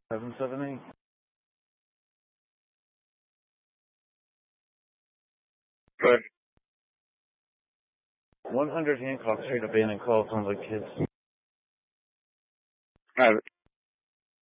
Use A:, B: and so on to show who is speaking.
A: 778.
B: Good.
A: 100 Hancock Street, abandoned call. Sounds like kids.
B: Have it.